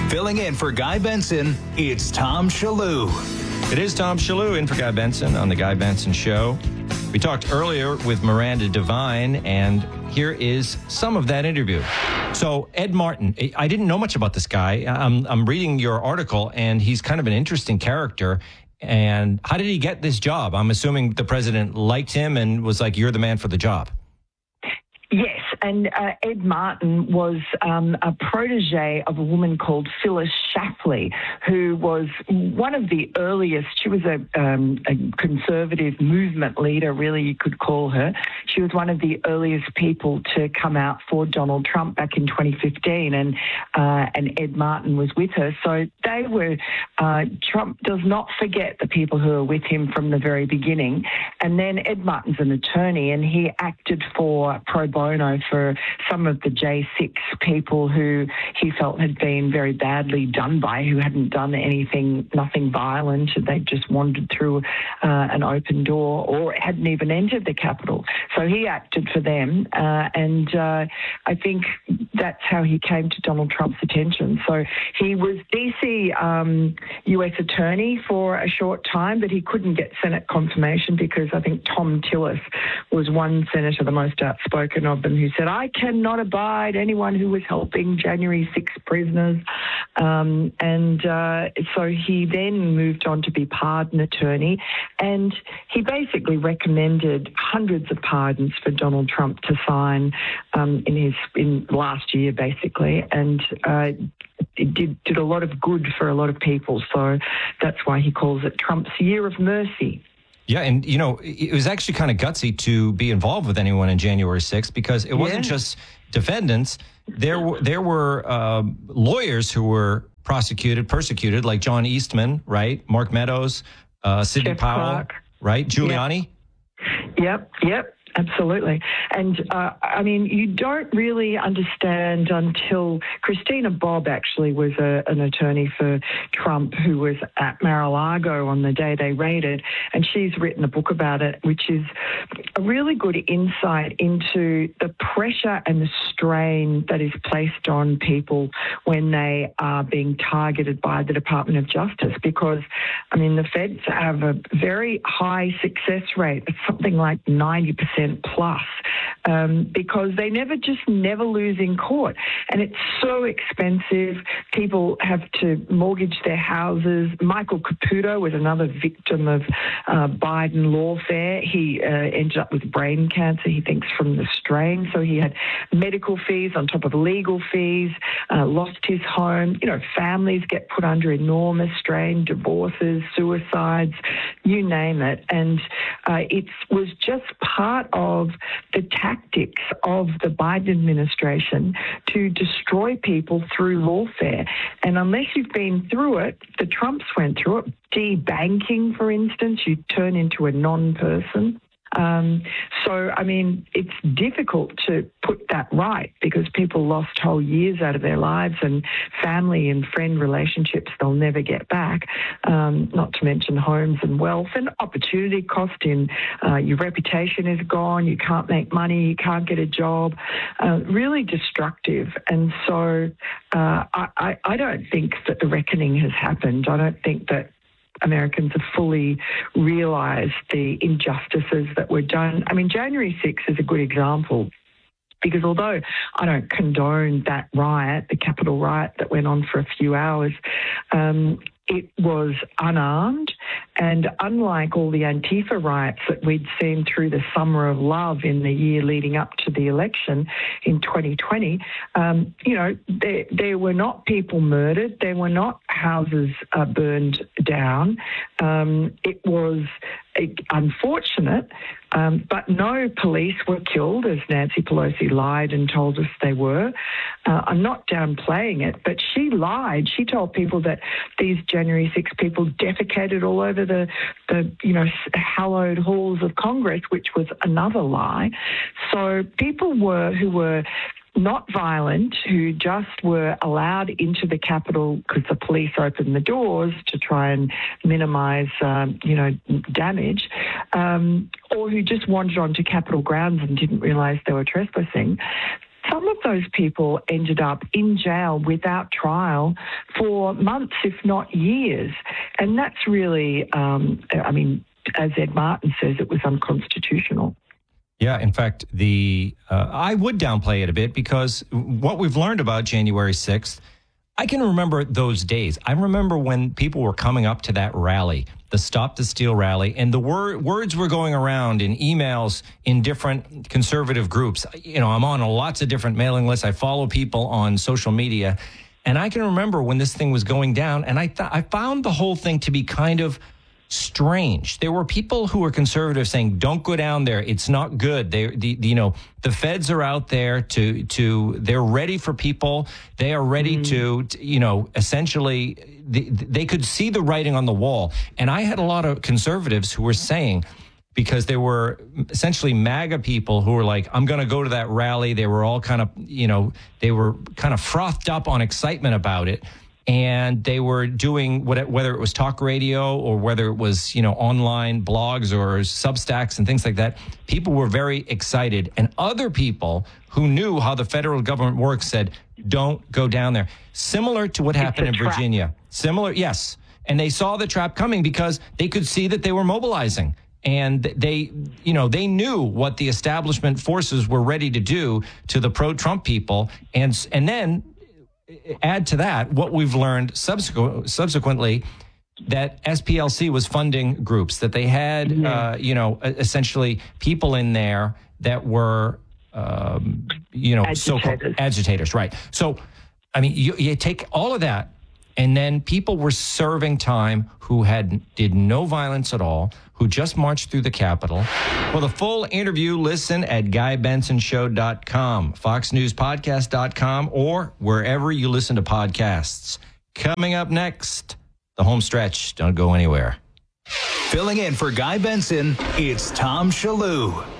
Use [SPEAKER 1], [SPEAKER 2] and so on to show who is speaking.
[SPEAKER 1] Filling in for Guy Benson, it's Tom Shillue.
[SPEAKER 2] It is Tom Shillue in for Guy Benson on The Guy Benson Show. We talked earlier with Miranda Devine, and here is some of that interview. So, Ed Martin, I didn't know much about this guy. I'm reading your article, and he's kind of an interesting character. And how did he get this job? I'm assuming the president liked him and was like, you're the man for the job.
[SPEAKER 3] Yes, and Ed Martin was a protege of a woman called Phyllis Schlafly, who was one of the earliest. She was a conservative movement leader, really, you could call her. She was one of the earliest people to come out for Donald Trump back in 2015, and Ed Martin was with her. So they were, Trump does not forget the people who were with him from the very beginning. And then Ed Martin's an attorney, and he acted for pro bono for some of the J6 people who he felt had been very badly done by, who hadn't done nothing violent. They just wandered through an open door or hadn't even entered the Capitol. So he acted for them, and I think that's how he came to Donald Trump's attention. So he was D.C. U.S. attorney for a short time, but he couldn't get Senate confirmation because I think Tom Tillis was one senator, the most outspoken of them, who said, I cannot abide anyone who was helping January 6 prisoners. So he then moved on to be pardon attorney, and he basically recommended hundreds of pardons for Donald Trump to sign in last year, basically, and it did a lot of good for a lot of people. So that's why he calls it Trump's Year of Mercy.
[SPEAKER 2] Yeah, and, you know, it was actually kind of gutsy to be involved with anyone in January 6th because it wasn't just defendants. There were lawyers who were persecuted, like John Eastman, right? Mark Meadows, Sidney Powell,
[SPEAKER 3] Clark.
[SPEAKER 2] Right? Giuliani?
[SPEAKER 3] Yep. Absolutely. And, I mean, you don't really understand until Christina Bobb actually was an attorney for Trump who was at Mar-a-Lago on the day they raided, and she's written a book about it, which is a really good insight into the pressure and the strain that is placed on people when they are being targeted by the Department of Justice. Because, I mean, the feds have a very high success rate. It's something like 90% plus, because they never lose in court. And it's so expensive. People have to mortgage their houses. Michael Caputo was another victim of Biden lawfare. He ended up with brain cancer, he thinks, from the strain. So he had medical fees on top of legal fees, lost his home. You know, families get put under enormous strain, divorces, suicides, you name it. And it was just part of the tactics of the Biden administration to destroy people through lawfare. And unless you've been through it, the Trumps went through it. Debanking, for instance, you turn into a non-person. So, I mean, it's difficult to put that right because people lost whole years out of their lives and family and friend relationships they'll never get back, not to mention homes and wealth and opportunity cost in your reputation is gone, you can't make money, you can't get a job, really destructive. And so I don't think that the reckoning has happened. I don't think that Americans have fully realised the injustices that were done. I mean, January 6th is a good example because although I don't condone that riot, the Capitol riot that went on for a few hours, it was unarmed, and unlike all the Antifa riots that we'd seen through the summer of love in the year leading up to the election in 2020, you know, there were not people murdered, there were not houses burned down. It was unfortunate, but no police were killed, as Nancy Pelosi lied and told us they were. I'm not downplaying it, but she lied. She told people that these January 6 people defecated all over the hallowed halls of Congress, which was another lie. So people who were not violent, who just were allowed into the Capitol because the police opened the doors to try and minimise, damage, or who just wandered onto Capitol grounds and didn't realise they were trespassing. Some of those people ended up in jail without trial for months, if not years. And that's really, as Ed Martin says, it was unconstitutional.
[SPEAKER 2] Yeah, in fact, I would downplay it a bit because what we've learned about January 6th, I can remember those days. I remember when people were coming up to that rally, the Stop the Steal rally, and the words were going around in emails in different conservative groups. You know, I'm on lots of different mailing lists. I follow people on social media. And I can remember when this thing was going down, and I found the whole thing to be kind of strange. There were people who were conservative saying, "Don't go down there. It's not good." The feds are out there they're ready for people. They are ready to essentially they could see the writing on the wall. And I had a lot of conservatives who were saying, because there were essentially MAGA people who were like, "I'm going to go to that rally." They were all kind of, they were kind of frothed up on excitement about it. And they were doing whether it was talk radio or whether it was, online blogs or Substacks and things like that. People were very excited. And other people who knew how the federal government works said, "Don't go down there." Similar to what happened in Virginia. Similar, yes. And they saw the trap coming because they could see that they were mobilizing. And they knew what the establishment forces were ready to do to the pro-Trump people. And then add to that what we've learned subsequently, that SPLC was funding groups, that they had, essentially people in there that were, so-called agitators. Right. So, I mean, you take all of that, and then people were serving time who did no violence at all, who just marched through the Capitol. For the full interview, listen at GuyBensonShow.com, FoxNewsPodcast.com, or wherever you listen to podcasts. Coming up next, the home stretch. Don't go anywhere.
[SPEAKER 1] Filling in for Guy Benson, it's Tom Shillue.